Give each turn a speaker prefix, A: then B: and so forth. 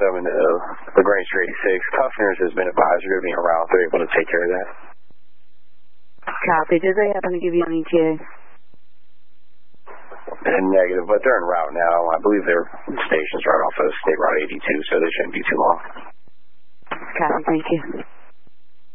A: 7 to LaGrange 86. Cuffners has been advised they're going to be en route. They're able to take care of that.
B: Copy. Did they happen to give you an ETA?
A: Negative, but they're en route now. I believe their station's right off of State Route 82, so they shouldn't be too long.
B: Copy. Thank you.